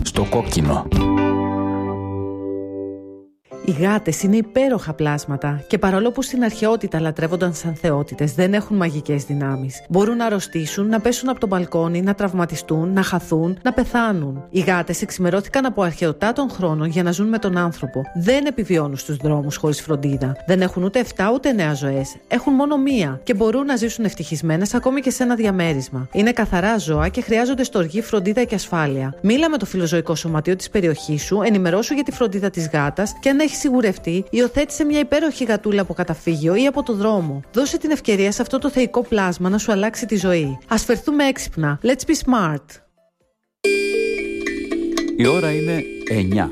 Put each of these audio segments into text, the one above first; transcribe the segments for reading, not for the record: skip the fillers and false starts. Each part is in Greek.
Στο κόκκινο. Οι γάτες είναι υπέροχα πλάσματα και παρόλο που στην αρχαιότητα λατρεύονταν σαν θεότητες, δεν έχουν μαγικές δυνάμεις. Μπορούν να αρρωστήσουν, να πέσουν από το μπαλκόνι, να τραυματιστούν, να χαθούν, να πεθάνουν. Οι γάτες εξημερώθηκαν από αρχαιοτά των χρόνων για να ζουν με τον άνθρωπο. Δεν επιβιώνουν στους δρόμους χωρίς φροντίδα. Δεν έχουν ούτε 7 ούτε 9 ζωές. Έχουν μόνο μία και μπορούν να ζήσουν ευτυχισμένες ακόμη και σε ένα διαμέρισμα. Είναι καθαρά ζώα και χρειάζονται στοργή, φροντίδα και ασφάλεια. Μίλα με το φιλοζωικό σωματείο της περιοχής σου, ενημερώσου για τη φροντίδα της γάτας και αν έχει σιγουρευτεί, υιοθέτησε μια υπέροχη γατούλα από καταφύγιο ή από το δρόμο. Δώσε την ευκαιρία σε αυτό το θεϊκό πλάσμα να σου αλλάξει τη ζωή. Ας φερθούμε έξυπνα. Let's be smart. Η ώρα είναι 9.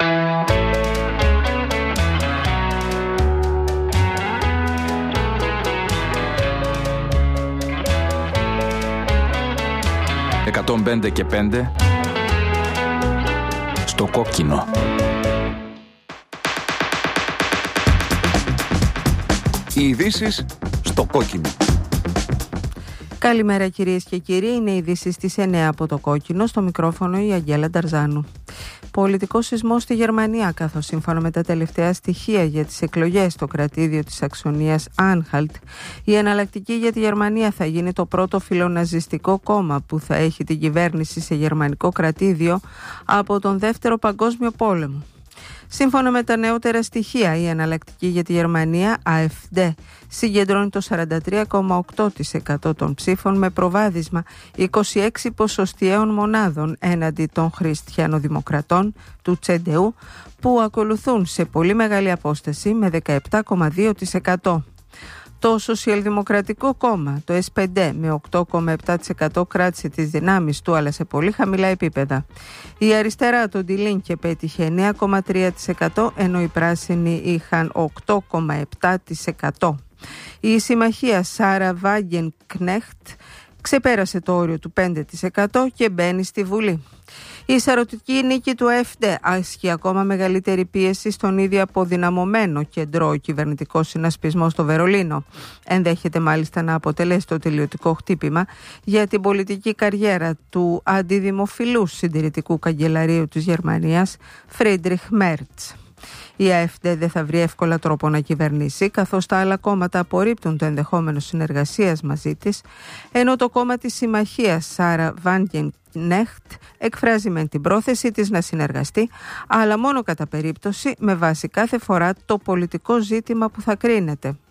«105 και 5» στο κόκκινο. Οι ειδήσεις στο κόκκινο. Καλημέρα κυρίες και κύριοι, είναι οι ειδήσεις στις 9 από το κόκκινο, στο μικρόφωνο η Αγγέλα Νταρζάνου. Πολιτικό σεισμό στη Γερμανία, καθώς σύμφωνα με τα τελευταία στοιχεία για τις εκλογές στο κρατήδιο της Αξονίας Άνχαλτ, η Εναλλακτική για τη Γερμανία θα γίνει το πρώτο φιλοναζιστικό κόμμα που θα έχει την κυβέρνηση σε γερμανικό κρατήδιο από τον Δεύτερο Παγκόσμιο Πόλεμο. Σύμφωνα με τα νεότερα στοιχεία, η Εναλλακτική για τη Γερμανία, AfD, συγκεντρώνει το 43,8% των ψήφων με προβάδισμα 26 ποσοστιαίων μονάδων έναντι των χριστιανοδημοκρατών του CDU, που ακολουθούν σε πολύ μεγάλη απόσταση με 17,2%. Το Σοσιαλδημοκρατικό Κόμμα, το SPD, με 8,7% κράτησε τις δυνάμεις του, αλλά σε πολύ χαμηλά επίπεδα. Η αριστερά, το Die Linke, πέτυχε 9,3%, ενώ οι πράσινοι είχαν 8,7%. Η συμμαχία Σάρα Wagenknecht ξεπέρασε το όριο του 5% και μπαίνει στη Βουλή. Η σαρωτική νίκη του AfD άσχει ακόμα μεγαλύτερη πίεση στον ήδη αποδυναμωμένο κεντρό κυβερνητικό συνασπισμό στο Βερολίνο. Ενδέχεται μάλιστα να αποτελέσει το τελειωτικό χτύπημα για την πολιτική καριέρα του αντιδημοφιλούς συντηρητικού καγκελαρίου της Γερμανίας, Φρίντριχ Μέρτς. Η AfD δεν θα βρει εύκολα τρόπο να κυβερνήσει, καθώς τα άλλα κόμματα απορρίπτουν το ενδεχόμενο συνεργασίας μαζί της, ενώ το κόμμα της συμμαχίας Σάρα Wagenknecht εκφράζει μεν την πρόθεση της να συνεργαστεί, αλλά μόνο κατά περίπτωση, με βάση κάθε φορά το πολιτικό ζήτημα που θα κρίνεται.